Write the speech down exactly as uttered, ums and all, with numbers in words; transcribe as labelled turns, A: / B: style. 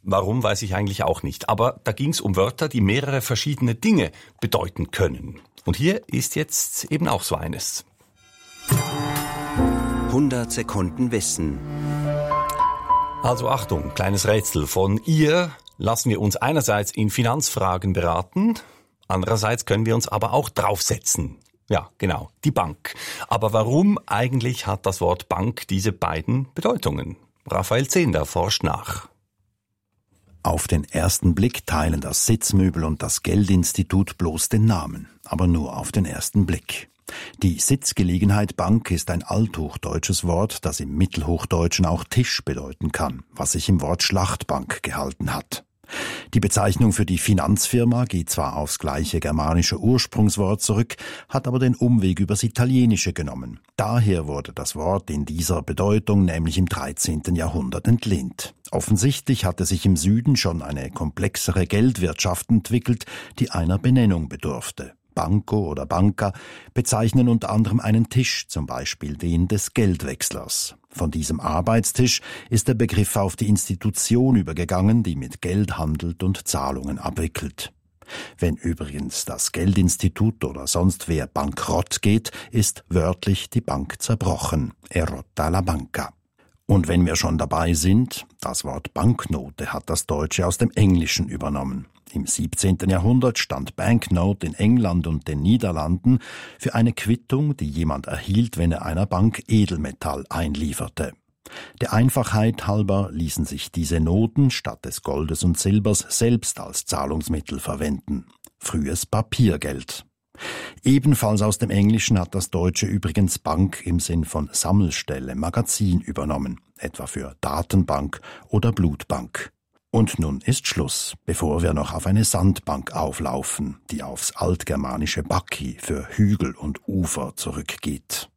A: Warum, weiß ich eigentlich auch nicht. Aber da ging es um Wörter, die mehrere verschiedene Dinge bedeuten können. Und hier ist jetzt eben auch so eines.
B: hundert Sekunden Wissen.
A: Also Achtung, kleines Rätsel. Von ihr lassen wir uns einerseits in Finanzfragen beraten, andererseits können wir uns aber auch draufsetzen. Ja, genau, die Bank. Aber warum eigentlich hat das Wort Bank diese beiden Bedeutungen? Raphael Zehnder forscht nach.
C: Auf den ersten Blick teilen das Sitzmöbel und das Geldinstitut bloß den Namen, aber nur auf den ersten Blick. Die Sitzgelegenheit Bank ist ein althochdeutsches Wort, das im Mittelhochdeutschen auch Tisch bedeuten kann, was sich im Wort Schlachtbank gehalten hat. Die Bezeichnung für die Finanzfirma geht zwar aufs gleiche germanische Ursprungswort zurück, hat aber den Umweg übers Italienische genommen. Daher wurde das Wort in dieser Bedeutung nämlich im dreizehnten Jahrhundert entlehnt. Offensichtlich hatte sich im Süden schon eine komplexere Geldwirtschaft entwickelt, die einer Benennung bedurfte. Banco oder Banca bezeichnen unter anderem einen Tisch, zum Beispiel den des Geldwechslers. Von diesem Arbeitstisch ist der Begriff auf die Institution übergegangen, die mit Geld handelt und Zahlungen abwickelt. Wenn übrigens das Geldinstitut oder sonst wer bankrott geht, ist wörtlich die Bank zerbrochen. È rotta la banca. Und wenn wir schon dabei sind, das Wort Banknote hat das Deutsche aus dem Englischen übernommen. Im siebzehnten Jahrhundert stand Banknote in England und den Niederlanden für eine Quittung, die jemand erhielt, wenn er einer Bank Edelmetall einlieferte. Der Einfachheit halber ließen sich diese Noten statt des Goldes und Silbers selbst als Zahlungsmittel verwenden. Frühes Papiergeld. Ebenfalls aus dem Englischen hat das Deutsche übrigens Bank im Sinn von Sammelstelle, Magazin übernommen, etwa für Datenbank oder Blutbank. Und nun ist Schluss, bevor wir noch auf eine Sandbank auflaufen, die aufs altgermanische Bacci für Hügel und Ufer zurückgeht.